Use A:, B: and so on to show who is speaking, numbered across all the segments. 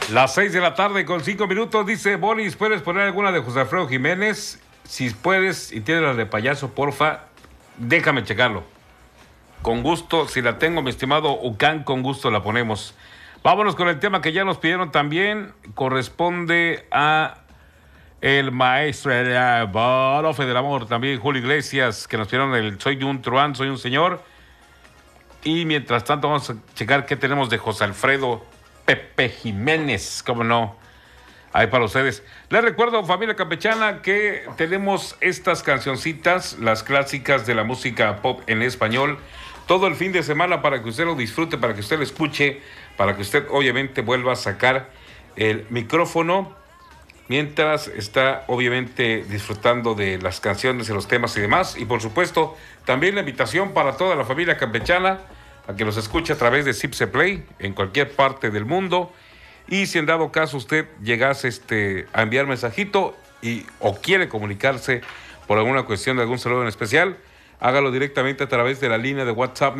A: Las 6 de la tarde con 5 minutos, dice Boris, ¿puedes poner alguna de José Alfredo Jiménez? Si puedes y tienes la de payaso, porfa, déjame checarlo. Con gusto, si la tengo, mi estimado Ucán, con gusto la ponemos. Vámonos con el tema que ya nos pidieron también. Corresponde a el maestro el profe del amor, también Julio Iglesias, que nos pidieron el Soy un truán, soy un señor. Y mientras tanto vamos a checar qué tenemos de José Alfredo Pepe Jiménez, cómo no, ahí para ustedes. Les recuerdo, familia campechana, que tenemos estas cancioncitas, las clásicas de la música pop en español, todo el fin de semana para que usted lo disfrute, para que usted lo escuche, para que usted obviamente vuelva a sacar el micrófono mientras está obviamente disfrutando de las canciones, de los temas y demás. Y por supuesto, también la invitación para toda la familia campechana a que nos escuche a través de Zipse Play en cualquier parte del mundo. Y si en dado caso usted llegase a enviar mensajito o quiere comunicarse por alguna cuestión de algún saludo en especial, hágalo directamente a través de la línea de WhatsApp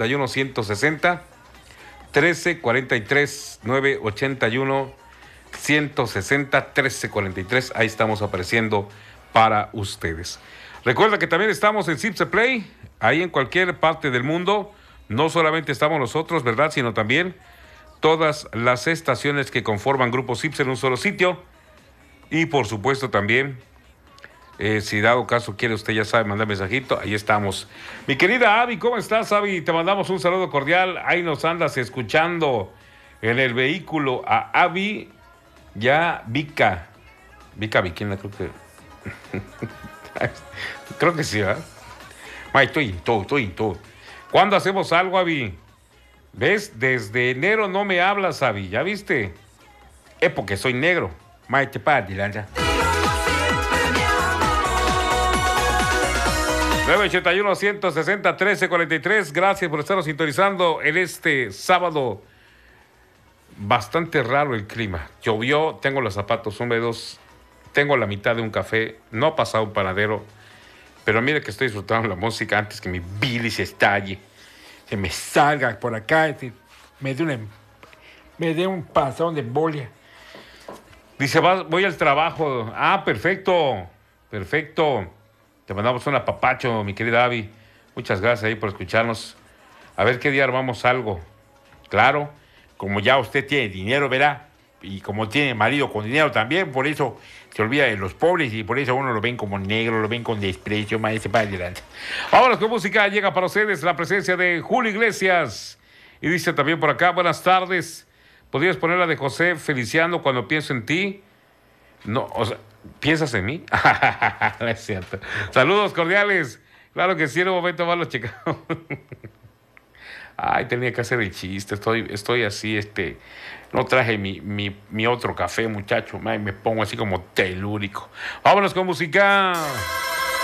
A: 981-160-1343, 981-160-1343. Ahí estamos apareciendo para ustedes. Recuerda que también estamos en Zipse Play, ahí en cualquier parte del mundo. No solamente estamos nosotros, ¿verdad?, sino también todas las estaciones que conforman Grupo Zipse en un solo sitio. Y por supuesto también, si dado caso quiere usted, ya sabe, mandar mensajito, ahí estamos. Mi querida Avi, ¿cómo estás, Avi? Te mandamos un saludo cordial. Ahí nos andas escuchando en el vehículo a Avi, ya Vika Viquina, creo que... creo que sí, ¿verdad? Estoy todo. ¿Cuándo hacemos algo, Avi? ¿Ves? Desde enero no me hablas, Avi, ¿ya viste? Es porque soy negro. Maite Pati, lanza. 981-160-1343. Gracias por estarnos sintonizando en este sábado. Bastante raro el clima. Llovió, tengo los zapatos húmedos, tengo la mitad de un café, no ha pasado un panadero. Pero mire que estoy disfrutando la música antes que mi bilis se estalle, se me salga por acá, me dé un pasón de embolia. Dice, voy al trabajo. Ah, perfecto. Te mandamos un apapacho, mi querida Avi. Muchas gracias ahí por escucharnos. A ver qué día armamos algo. Claro, como ya usted tiene dinero, verá, y como tiene marido con dinero también, por eso se olvida de los pobres y por eso uno lo ven como negro, lo ven con desprecio, maestro, para adelante. Vámonos con música, llega para ustedes la presencia de Julio Iglesias. Y dice también por acá, buenas tardes, ¿podrías poner la de José Feliciano cuando pienso en ti? No, o sea, ¿piensas en mí? No es cierto. Saludos cordiales. Claro que sí, en un momento más lo checamos. Ay, tenía que hacer el chiste, estoy así, no traje mi otro café, muchacho, me pongo así como telúrico. Vámonos con música.